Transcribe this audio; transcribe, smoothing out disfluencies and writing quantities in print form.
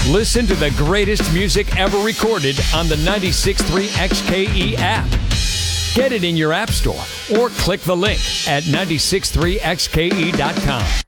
Listen to the greatest music ever recorded on the 96.3 XKE app. Get it in your app store or click the link at 963xke.com.